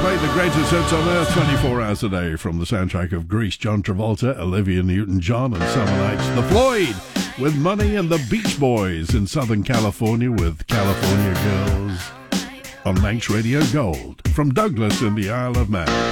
played the greatest hits on earth 24 hours a day from the soundtrack of Grease. John Travolta, Olivia Newton-John and Summer Nights. The Floyd with Money, and the Beach Boys in Southern California with California Girls on Manx Radio Gold from Douglas in the Isle of Man.